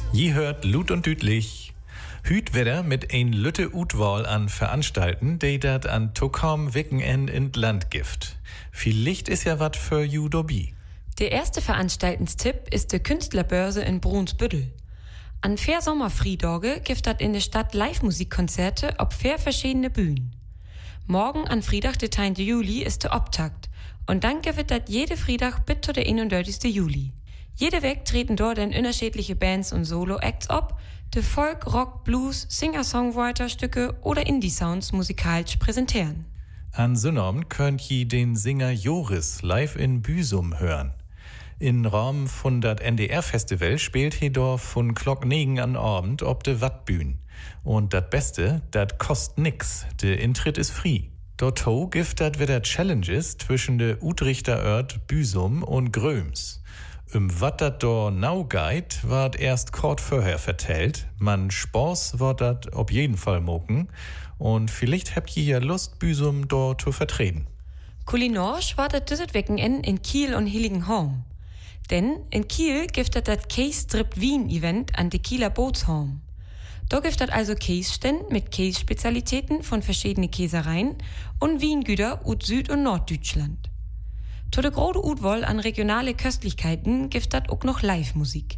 Je hört Lut und Dütlich. Hüt wieder mit ein Lütte Utwahl an Veranstalten, die dat an Tokom Wickenend in Land gift. Vielleicht ist ja wat für you dobi. Der erste Veranstaltenstipp ist die Künstlerbörse in Brunsbüttel. An vier Sommerfriedorge gibt dat in der Stadt Live-Musikkonzerte ob vier verschiedene Bühnen. Morgen an Friedach, der 10. Juli, ist der Optakt. Und dann gibt dat jede Friedach bis zu der 31. Juli. Jede Weg treten dort dann unterschiedliche Bands und Solo-Acts ob, die Folk, Rock, Blues, Singer-Songwriter-Stücke oder Indie-Sounds musikalisch präsentieren. An Sonnabend könnt ihr den Singer Joris live in Büsum hören. In Rahmen von dat NDR-Festival spielt he dort von Glock 9 an Abend ob de Wattbühn. Und dat Beste, dat kost nix, de Intritt ist free. Dort gibt dat wieder Challenges zwischen de Utrichter Ort Büsum und Gröms. Wat dat do now geht, ward erst kort vorher vertellt. Man Spaß wird dat auf jeden Fall moken. Und vielleicht habt ihr ja Lust, Büsum dort zu vertreten. Kulinarisch war das dieses Wochenende in Kiel und Heiligenhamm. Denn in Kiel gibt es das Käse-Strip-Wien-Event an der Kieler Bootshaum. Da gibt es also Käsestände mit Kässpezialitäten von verschiedenen Käsereien und Wiengüter aus Süd- und Norddeutschland. Zu der großen Utwahl an regionale Köstlichkeiten gibt es auch noch Live-Musik.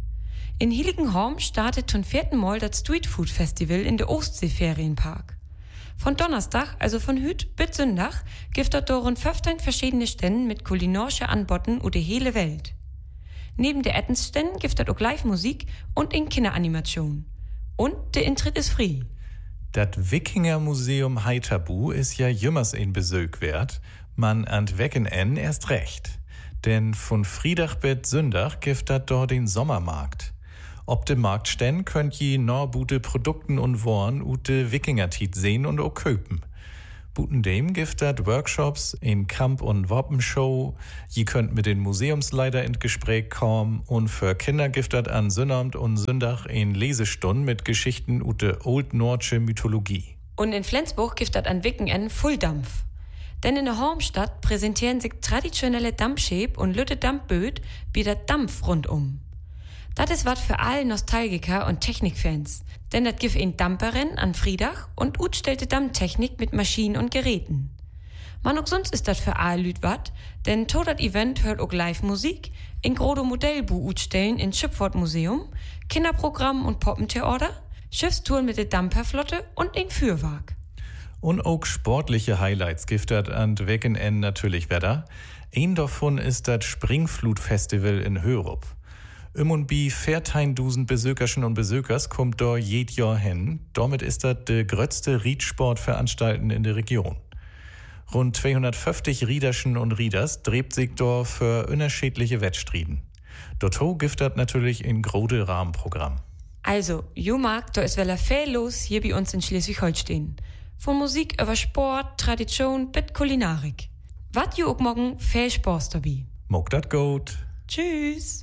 In Heiligenhamm startet zum 4. Mal das Streetfood Festival in der Ostsee-Ferienpark. Von Donnerstag, also von Hüt bis Sonntag, gibt es dort rund 15 verschiedene Stände mit kulinarischen Anboten über die hele Welt. Neben der Essensständen gibt es auch Live-Musik und in Kinderanimation. Und der Eintritt ist free. Das Wikinger-Museum Heiterbu ist ja jümmers ein Besök wert, man an Wochenende erst recht. Denn von Friedach bis Sonntag gibt es dort den Sommermarkt. Ob dem Marktstänn könnt ihr nur gute Produkten und Waren ute Wikingertit sehen und auch köpen. Buten dem gibt es Workshops, in Kamp- und Wappenshow, ihr könnt mit den Museumsleiter ins Gespräch kommen und für Kinder gibt es an Sonnabend und Sonntag in Lesestunden mit Geschichten ute Old Nordsche Mythologie. Und in Flensburg gibt es an Wochenende Fulldampf. Denn in der Hormstadt präsentieren sich traditionelle Dampfschäb und lütte Dampfböd bietet Dampf rundum. Das ist wat für alle Nostalgiker und Technikfans, denn das gibt ein Dampferrennen an Friedach und utstellte Dampftechnik mit Maschinen und Geräten. Man auch sonst ist das für alle Lüd wat, denn to dat Event hört auch Live-Musik, in grodo Modellbu utstellen in Schipfort Museum, Kinderprogramm und Poppentheater, Schiffstouren mit der Dampferflotte und in Fürwag. Und auch sportliche Highlights gibt es an Wochenende natürlich wieder. Ein davon ist das Springflut-Festival in Hörup. Und bi 14.000 Besökerchen und Besökers kommt da jed Jahr hin. Damit ist das de größte Riedsportveranstalten in der Region. Rund 250 Riederschen und Rieders dreht sich da für unterschiedliche Wettstriden. Dort gibt es natürlich ein großes Rahmenprogramm. Also, da ist wella viel los hier bei uns in Schleswig-Holstein. Von Musik über Sport, Tradition bis Kulinarik. Wat ju auch morgen viel Spaß dabei. Mog dat gut. Tschüss.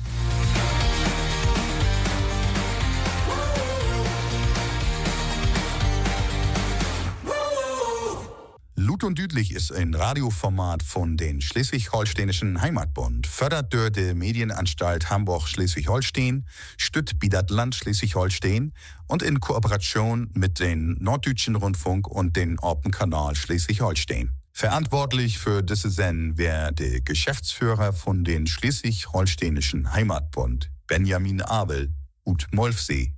Lut und Dütlich ist ein Radioformat von den Schleswig-Holsteinischen Heimatbund, fördert durch die Medienanstalt Hamburg-Schleswig-Holstein, stützt Bidat Land Schleswig-Holstein und in Kooperation mit den Norddeutschen Rundfunk und den Orpen-Kanal Schleswig-Holstein. Verantwortlich für diese Sendung wäre der Geschäftsführer von den Schleswig-Holsteinischen Heimatbund, Benjamin Abel, ut Molfsee.